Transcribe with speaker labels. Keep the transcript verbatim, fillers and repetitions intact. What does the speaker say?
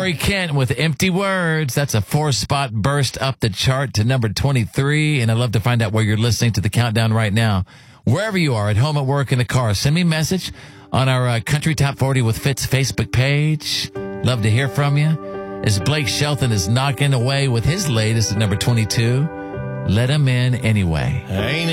Speaker 1: Larry Kent with Empty Words. That's a four-spot burst up the chart to number twenty-three. And I'd love to find out where you're listening to the countdown right now. Wherever you are, at home, at work, in the car, send me a message on our uh, Country Top forty with Fitz Facebook page. Love to hear from you. As Blake Shelton is knocking away with his latest at number twenty-two, Let Him In Anyway.
Speaker 2: Ain't